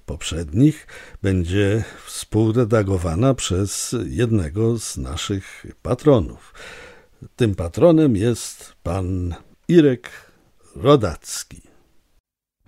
poprzednich będzie współredagowana przez jednego z naszych patronów. Tym patronem jest pan Irek Rodacki.